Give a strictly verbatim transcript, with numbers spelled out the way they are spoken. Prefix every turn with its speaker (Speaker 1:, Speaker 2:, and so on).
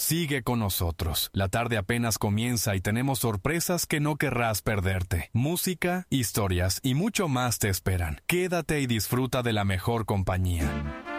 Speaker 1: sigue con nosotros. La tarde apenas comienza y tenemos sorpresas que no querrás perderte. Música, historias y mucho más te esperan. Quédate y disfruta de la mejor compañía.